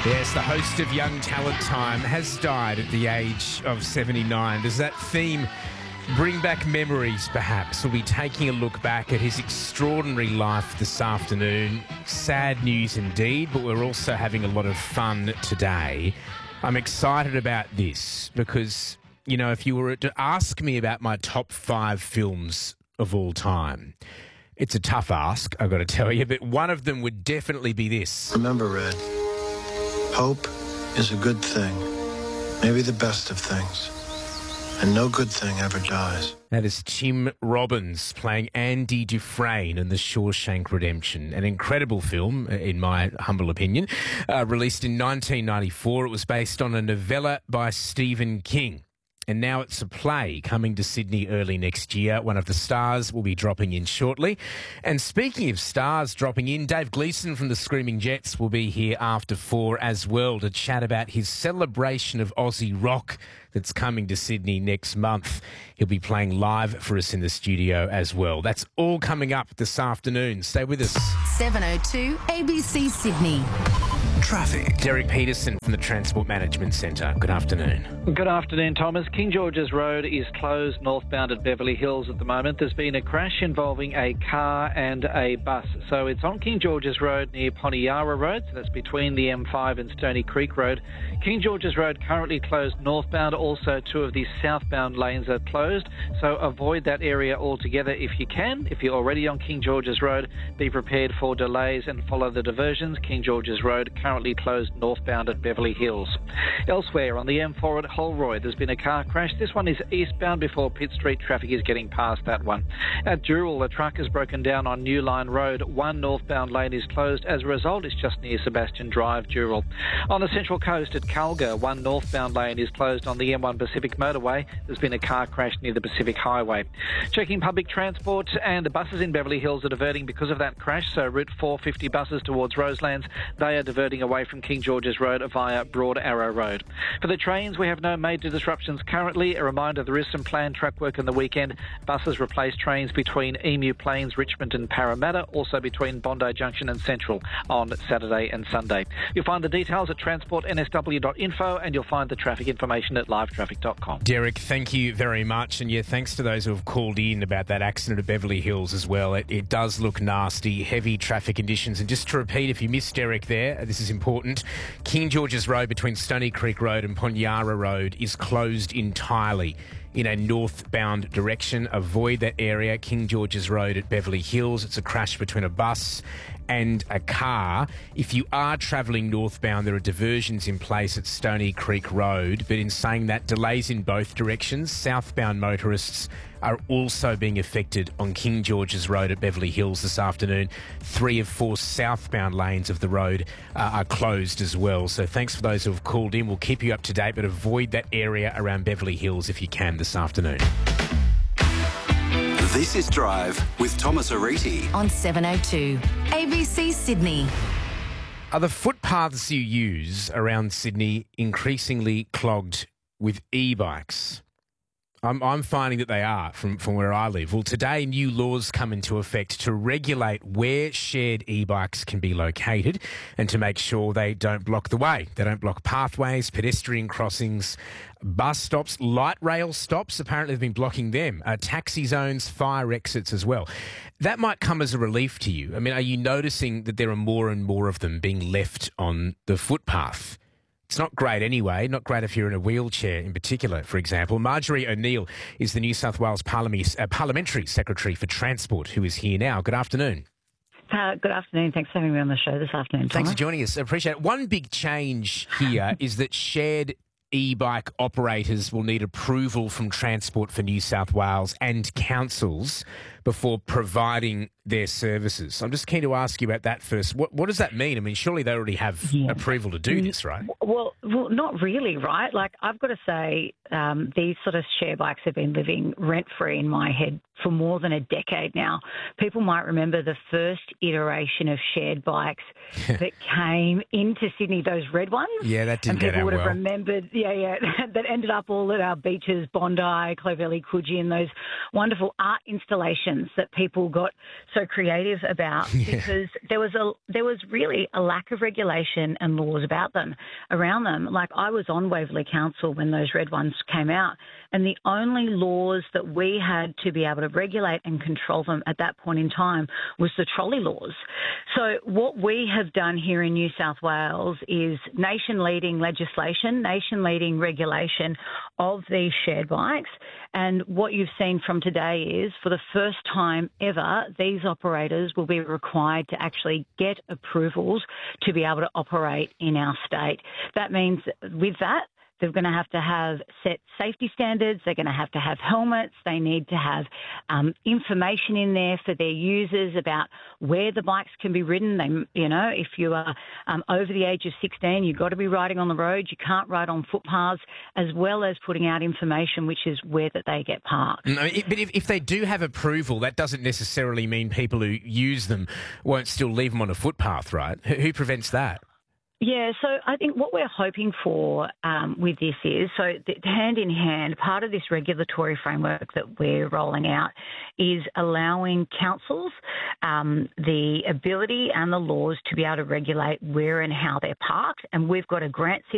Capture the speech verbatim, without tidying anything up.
Yes, the host of Young Talent Time has died at the age of seventy-nine. Does that theme bring back memories, perhaps? We'll be taking a look back at his extraordinary life this afternoon. Sad news indeed, but we're also having a lot of fun today. I'm excited about this because, you know, if you were to ask me about my top five films of all time, it's a tough ask, I've got to tell you, but one of them would definitely be this. Remember, Red, hope is a good thing, maybe the best of things, and no good thing ever dies. That is Tim Robbins playing Andy Dufresne in The Shawshank Redemption, an incredible film, in my humble opinion, uh, released in nineteen ninety-four. It was based on a novella by Stephen King. And now it's a play coming to Sydney early next year. One of the stars will be dropping in shortly. And speaking of stars dropping in, Dave Gleeson from the Screaming Jets will be here after four as well to chat about his celebration of Aussie rock that's coming to Sydney next month. He'll be playing live for us in the studio as well. That's all coming up this afternoon. Stay with us. seven oh two A B C Sydney. Traffic. Derek Peterson from the Transport Management Centre. Good afternoon. Good afternoon, Thomas. King George's Road is closed northbound at Beverly Hills at the moment. There's been a crash involving a car and a bus. So it's on King George's Road near Poniara Road. So that's between the M five and Stony Creek Road. King George's Road currently closed northbound. Also, two of the southbound lanes are closed. So avoid that area altogether if you can. If you're already on King George's Road, be prepared for delays and follow the diversions. King George's Road currently closed northbound at Beverly Hills. Elsewhere on the M four at Holroyd, there's been a car crash. This one is eastbound before Pitt Street. Traffic is getting past that one. At Dural, a truck has broken down on New Line Road. One northbound lane is closed. As a result, it's just near Sebastian Drive, Dural. On the Central Coast at Calga, one northbound lane is closed on the M one Pacific Motorway. There's been a car crash near the Pacific Highway. Checking public transport, and the buses in Beverly Hills are diverting because of that crash. So Route four fifty buses towards Roselands, they are diverting away from King George's Road via Broad Arrow Road. For the trains, we have no major disruptions currently. A reminder, there is some planned track work in the weekend. Buses replace trains between Emu Plains, Richmond and Parramatta, also between Bondi Junction and Central on Saturday and Sunday. You'll find the details at transport n s w dot info and you'll find the traffic information at live traffic dot com. Derek, thank you very much. And yeah, thanks to those who have called in about that accident at Beverly Hills as well. It, it does look nasty, heavy traffic conditions. And just to repeat, if you missed Derek there, this is important. King George's Road between Stony Creek Road and Poniara Road is closed entirely in a northbound direction. Avoid that area. King George's Road at Beverly Hills. It's a crash between a bus and a car. If you are travelling northbound, there are diversions in place at Stony Creek Road. But in saying that, delays in both directions. Southbound motorists are also being affected on King George's Road at Beverly Hills this afternoon. Three of four southbound lanes of the road uh, are closed as well. So thanks for those who have called in. We'll keep you up to date, but avoid that area around Beverly Hills if you can this afternoon. This is Drive with Thomas Ariti On seven oh two A B C Sydney. Are the footpaths you use around Sydney increasingly clogged with e-bikes? I'm, I'm finding that they are from, from where I live. Well, today new laws come into effect to regulate where shared e-bikes can be located and to make sure they don't block the way. They don't block pathways, pedestrian crossings, bus stops, light rail stops. Apparently they've been blocking them. Uh, taxi zones, fire exits as well. That might come as a relief to you. I mean, are you noticing that there are more and more of them being left on the footpath? It's not great anyway, not great if you're in a wheelchair in particular, for example. Marjorie O'Neill is the New South Wales Parliament, uh, Parliamentary Secretary for Transport, who is here now. Good afternoon. Uh, good afternoon. Thanks for having me on the show this afternoon, Thomas. Thanks for joining us. I appreciate it. One big change here is that shared e-bike operators will need approval from Transport for New South Wales and councils before providing their services. I'm just keen to ask you about that first. What, what does that mean? I mean, surely they already have yeah. approval to do this, right? Well, well, not really, right? Like, I've got to say, um, these sort of share bikes have been living rent-free in my head for more than a decade now. People might remember the first iteration of shared bikes that came into Sydney, those red ones. Yeah, that didn't and people get out would have well. remembered, Yeah, yeah, that ended up all at our beaches, Bondi, Clovelly, Coogee, and those wonderful art installations that people got so creative about Yeah. because there was a there was really a lack of regulation and laws about them, around them. Like I was on Waverley Council when those red ones came out, and the only laws that we had to be able to regulate and control them at that point in time was the trolley laws. So what we have done here in New South Wales is nation-leading legislation, nation-leading regulation of these shared bikes. And what you've seen from today is, for the first time ever, these operators will be required to actually get approvals to be able to operate in our state. That means with that, they're going to have to have set safety standards. They're going to have to have helmets. They need to have um, information in there for their users about where the bikes can be ridden. They, you know, if you are um, over the age of sixteen, you've got to be riding on the road. You can't ride on footpaths, as well as putting out information, which is where that they get parked. No, it- but if, if they do have approval, that doesn't necessarily mean people who use them won't still leave them on a footpath, right? Who, who prevents that? Yeah, so I think what we're hoping for um, with this is, so th- hand in hand, part of this regulatory framework that we're rolling out is allowing councils um, the ability and the laws to be able to regulate where and how they're parked. And we've got a grant system